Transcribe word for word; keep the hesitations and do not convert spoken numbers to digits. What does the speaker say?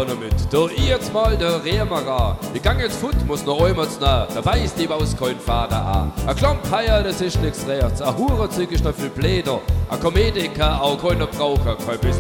vorne mit. Da jetzt mal der Rehmacher. Ich gang jetzt fut, muss noch einmal nah. Dabei ist die aus kein Vater an. A Klompeier, das ist nix rechts. A Hurenzeug ist noch viel Bläder. A Komediker, auch keiner Braucher, kein bisschen